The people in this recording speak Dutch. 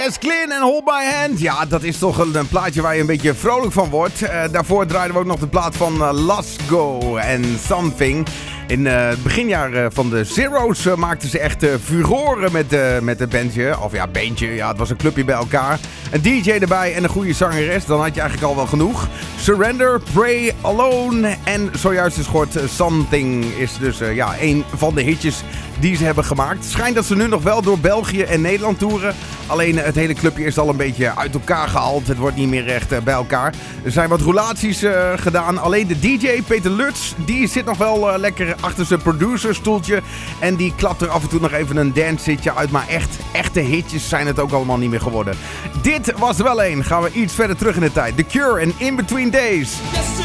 As Clean en Hold My Hand. Ja, dat is toch een plaatje waar je een beetje vrolijk van wordt. Daarvoor draaiden we ook nog de plaat van Lasgo en Something. In het beginjaar van de Zero's maakten ze echt furoren met het bandje. Of ja, bandje. Ja, het was een clubje bij elkaar. Een DJ erbij en een goede zangeres. Dan had je eigenlijk al wel genoeg. Surrender, Pray Alone. En zojuist is gehoord Something is dus een van de hitjes die ze hebben gemaakt. Het schijnt dat ze nu nog wel door België en Nederland toeren. Alleen het hele clubje is al een beetje uit elkaar gehaald. Het wordt niet meer echt bij elkaar. Er zijn wat roulaties gedaan. Alleen de DJ, Peter Lutz, die zit nog wel lekker achter zijn producerstoeltje. En die klapt er af en toe nog even een dancehitje uit. Maar echte hitjes zijn het ook allemaal niet meer geworden. Dit was er wel een. Gaan we iets verder terug in de tijd. The Cure en In Between Days.